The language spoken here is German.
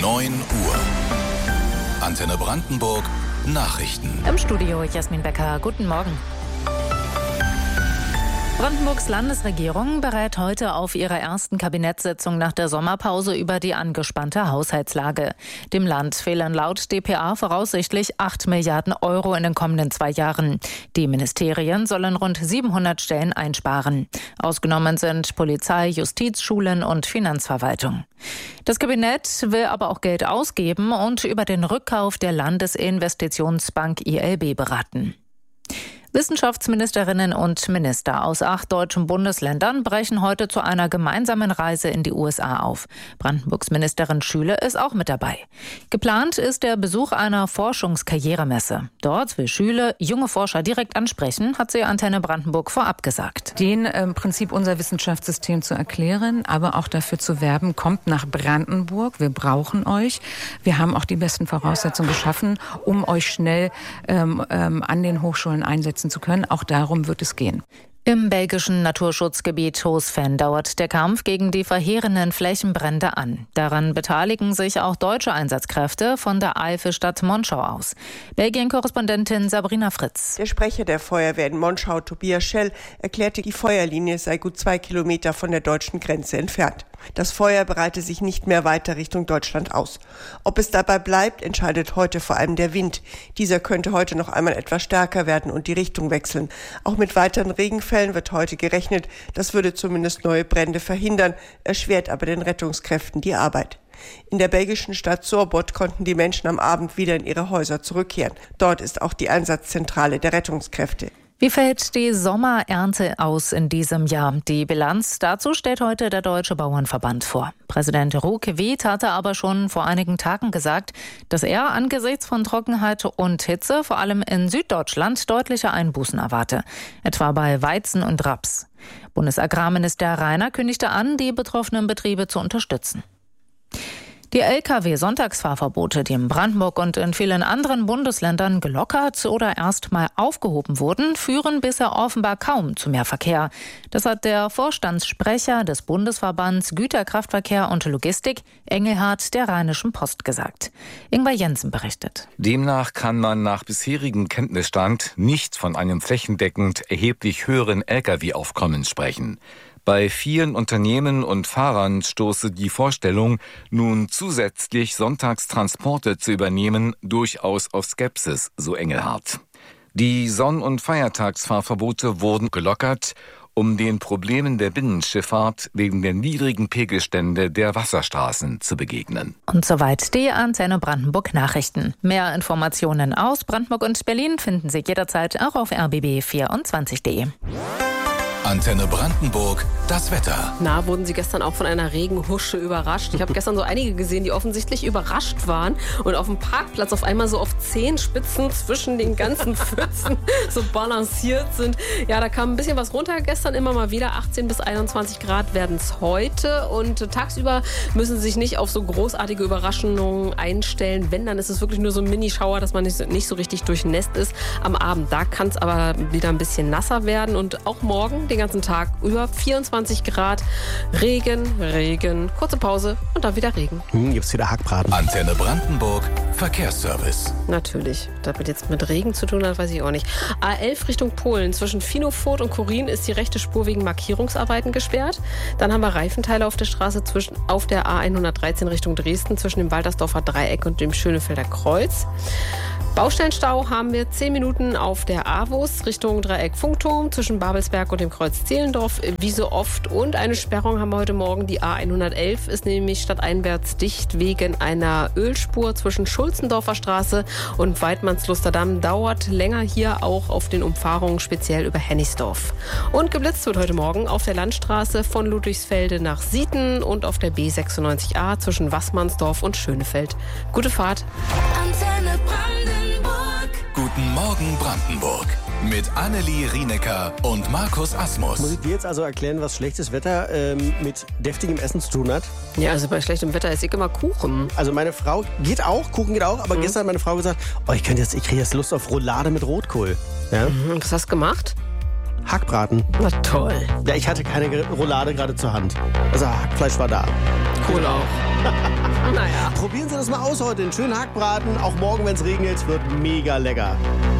9 Uhr. Antenne Brandenburg Nachrichten. Im Studio Jasmin Becker. Guten Morgen. Brandenburgs Landesregierung berät heute auf ihrer ersten Kabinettssitzung nach der Sommerpause über die angespannte Haushaltslage. Dem Land fehlen laut dpa voraussichtlich 8 Milliarden Euro in den kommenden 2 Jahren. Die Ministerien sollen rund 700 Stellen einsparen. Ausgenommen sind Polizei, Justiz, Schulen und Finanzverwaltung. Das Kabinett will aber auch Geld ausgeben und über den Rückkauf der Landesinvestitionsbank ILB beraten. Wissenschaftsministerinnen und Minister aus 8 deutschen Bundesländern brechen heute zu einer gemeinsamen Reise in die USA auf. Brandenburgs Ministerin Schüle ist auch mit dabei. Geplant ist der Besuch einer Forschungskarrieremesse. Dort will Schüle junge Forscher direkt ansprechen, hat sie Antenne Brandenburg vorab gesagt. Den im Prinzip unser Wissenschaftssystem zu erklären, aber auch dafür zu werben, kommt nach Brandenburg, wir brauchen euch. Wir haben auch die besten Voraussetzungen geschaffen, um euch schnell an den Hochschulen einsetzen zu können. Auch darum wird es gehen. Im belgischen Naturschutzgebiet Hoosven dauert der Kampf gegen die verheerenden Flächenbrände an. Daran beteiligen sich auch deutsche Einsatzkräfte von der Eifelstadt Monschau aus. Belgien-Korrespondentin Sabrina Fritz. Der Sprecher der Feuerwehr in Monschau, Tobias Schell, erklärte, die Feuerlinie sei gut 2 Kilometer von der deutschen Grenze entfernt. Das Feuer breite sich nicht mehr weiter Richtung Deutschland aus. Ob es dabei bleibt, entscheidet heute vor allem der Wind. Dieser könnte heute noch einmal etwas stärker werden und die Richtung wechseln. Auch mit weiteren Regenfällen wird heute gerechnet. Das würde zumindest neue Brände verhindern, erschwert aber den Rettungskräften die Arbeit. In der belgischen Stadt Sorbot konnten die Menschen am Abend wieder in ihre Häuser zurückkehren. Dort ist auch die Einsatzzentrale der Rettungskräfte. Wie fällt die Sommerernte aus in diesem Jahr? Die Bilanz dazu stellt heute der Deutsche Bauernverband vor. Präsident Ruckwied hatte aber schon vor einigen Tagen gesagt, dass er angesichts von Trockenheit und Hitze vor allem in Süddeutschland deutliche Einbußen erwarte, etwa bei Weizen und Raps. Bundesagrarminister Rainer kündigte an, die betroffenen Betriebe zu unterstützen. Die Lkw-Sonntagsfahrverbote, die in Brandenburg und in vielen anderen Bundesländern gelockert oder erst mal aufgehoben wurden, führen bisher offenbar kaum zu mehr Verkehr. Das hat der Vorstandssprecher des Bundesverbands Güterkraftverkehr und Logistik, Engelhardt, der Rheinischen Post gesagt. Ingvar Jensen berichtet. Demnach kann man nach bisherigem Kenntnisstand nicht von einem flächendeckend erheblich höheren Lkw-Aufkommen sprechen. Bei vielen Unternehmen und Fahrern stoße die Vorstellung, nun zusätzlich Sonntagstransporte zu übernehmen, durchaus auf Skepsis, so Engelhardt. Die Sonn- und Feiertagsfahrverbote wurden gelockert, um den Problemen der Binnenschifffahrt wegen der niedrigen Pegelstände der Wasserstraßen zu begegnen. Und soweit die Antenne Brandenburg Nachrichten. Mehr Informationen aus Brandenburg und Berlin finden Sie jederzeit auch auf rbb24.de. Antenne Brandenburg, das Wetter. Na, wurden Sie gestern auch von einer Regenhusche überrascht? Ich habe gestern so einige gesehen, die offensichtlich überrascht waren und auf dem Parkplatz auf einmal so auf Zehenspitzen zwischen den ganzen Pfützen so balanciert sind. Ja, da kam ein bisschen was runter gestern, immer mal wieder. 18 bis 21 Grad werden es heute und tagsüber müssen Sie sich nicht auf so großartige Überraschungen einstellen. Wenn, dann ist es wirklich nur so ein Minischauer, dass man nicht so richtig durchnässt ist. Am Abend, da kann es aber wieder ein bisschen nasser werden und auch morgen den ganzen Tag über 24 Grad. Regen, kurze Pause und dann wieder Regen. Gibt's wieder Hackbraten. Antenne Brandenburg, Verkehrsservice. Natürlich. Damit jetzt mit Regen zu tun hat, weiß ich auch nicht. A11 Richtung Polen. Zwischen Finofurt und Korin ist die rechte Spur wegen Markierungsarbeiten gesperrt. Dann haben wir Reifenteile auf der Straße auf der A113 Richtung Dresden zwischen dem Waltersdorfer Dreieck und dem Schönefelder Kreuz. Baustellenstau haben wir 10 Minuten auf der AWUS Richtung Dreieck Funkturm zwischen Babelsberg und dem Kreuz Zehlendorf, wie so oft. Und eine Sperrung haben wir heute Morgen. Die A111 ist nämlich stadteinwärts dicht wegen einer Ölspur zwischen Schulzendorfer Straße und Weidmanns-Lusterdamm. Dauert länger hier auch auf den Umfahrungen, speziell über Hennigsdorf. Und geblitzt wird heute Morgen auf der Landstraße von Ludwigsfelde nach Sieten und auf der B96a zwischen Wassmannsdorf und Schönefeld. Gute Fahrt. Antenne Brandenburg. Guten Morgen Brandenburg. Mit Annelie Rienecker und Markus Asmus. Muss ich dir jetzt also erklären, was schlechtes Wetter mit deftigem Essen zu tun hat? Ja, also bei schlechtem Wetter esse ich immer Kuchen. Also meine Frau Kuchen geht auch, aber gestern hat meine Frau gesagt, ich kriege jetzt Lust auf Roulade mit Rotkohl. Ja? Was hast du gemacht? Hackbraten. Na toll. Ja, ich hatte keine Roulade gerade zur Hand. Also Hackfleisch war da. Cool auch. Naja. Probieren Sie das mal aus heute. Einen schönen Hackbraten. Auch morgen, wenn es regnet, wird mega lecker.